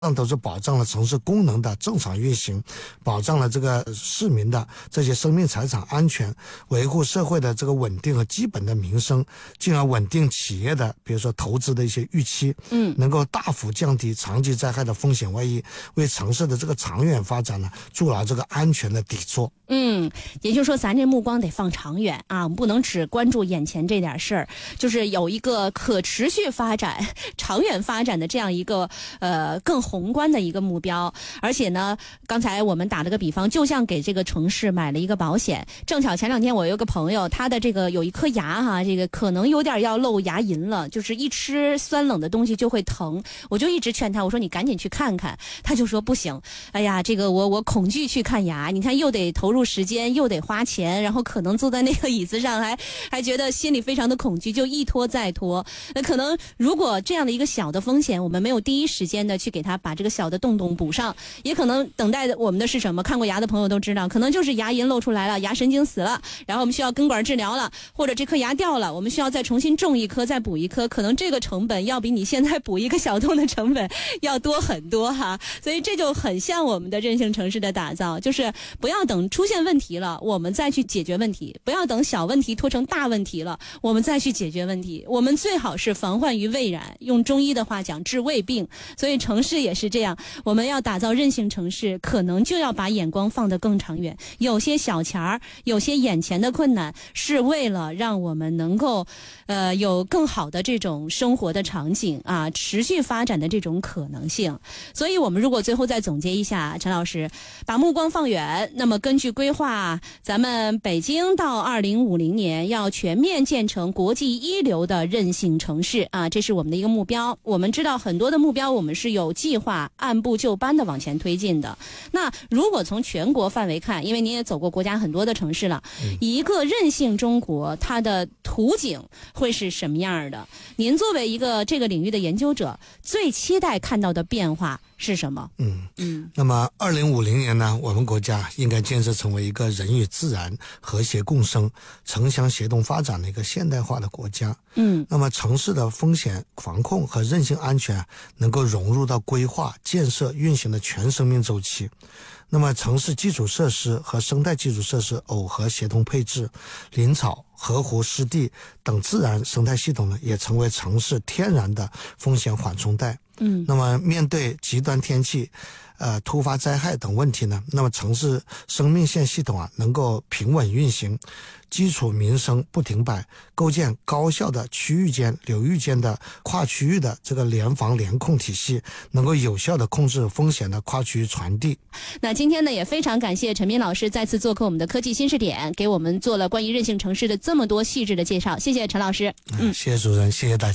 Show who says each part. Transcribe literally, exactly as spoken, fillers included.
Speaker 1: 都是保障了城市功能的正常运行，保障了这个市民的这些生命财产安全，维护社会的这个稳定和基本的民生，进而稳定企业的比如说投资的一些预期，嗯，能够大幅降低长期灾害的风险外溢，为城市的这个长远发展呢筑牢这个安全的底座。
Speaker 2: 嗯，也就是说咱这目光得放长远啊，我们不能只关注眼前这点事儿，就是有一个可持续发展、长远发展的这样一个呃更宏观的一个目标。而且呢，刚才我们打了个比方，就像给这个城市买了一个保险。正巧前两天我有个朋友，他的这个有一颗牙哈，这个可能有点要露牙龈了，就是一吃酸冷的东西就会疼。我就一直劝他，我说你赶紧去看看。他就说不行，哎呀，这个我我恐惧去看牙，你看又得投入时间又得花钱，然后可能坐在那个椅子上还还觉得心里非常的恐惧，就一拖再拖。那可能如果这样的一个小的风险，我们没有第一时间的去给他把这个小的洞洞补上，也可能等待我们的是什么？看过牙的朋友都知道，可能就是牙龈露出来了，牙神经死了，然后我们需要根管治疗了，或者这颗牙掉了，我们需要再重新种一颗，再补一颗，可能这个成本要比你现在补一个小洞的成本要多很多哈。所以这就很像我们的韧性城市的打造，就是不要等出现问题了我们再去解决问题，不要等小问题拖成大问题了我们再去解决问题，我们最好是防患于未然，用中医的话讲治未病。所以城市也是这样，我们要打造韧性城市，可能就要把眼光放得更长远，有些小钱儿，有些眼前的困难是为了让我们能够呃有更好的这种生活的场景啊，持续发展的这种可能性。所以我们如果最后再总结一下，陈老师把目光放远，那么根据规划，咱们北京到二零五零年要全面建成国际一流的韧性城市啊，这是我们的一个目标。我们知道很多的目标我们是有计划按部就班的往前推进的。那如果从全国范围看，因为您也走过国家很多的城市了，一个韧性中国它的图景会是什么样的？您作为一个这个领域的研究者，最期待看到的变化是什么？
Speaker 1: 嗯嗯，那么二零五零年呢，我们国家应该建设成为一个人与自然和谐共生、城乡协同发展的一个现代化的国家。嗯，那么城市的风险防控和韧性安全能够融入到规划、建设、运行的全生命周期。那么城市基础设施和生态基础设施耦合协同配置，林草、河湖、湿地等自然生态系统呢，也成为城市天然的风险缓冲带。嗯，那么面对极端天气、呃突发灾害等问题呢，那么城市生命线系统啊能够平稳运行，基础民生不停摆，构建高效的区域间、流域间的跨区域的这个联防联控体系，能够有效的控制风险的跨区域传递。
Speaker 2: 那今天呢，也非常感谢陈斌老师再次做客我们的科技新视点，给我们做了关于韧性城市的这么多细致的介绍，谢谢陈老师。
Speaker 1: 嗯，谢谢主持人，谢谢大家。